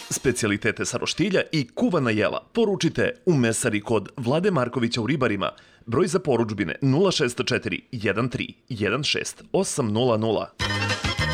Specijalitete sa roštilja i kuvana jela poručite u mesari kod Vlade Markovića u Ribarima. Broj za poručbine 064 13 16 800.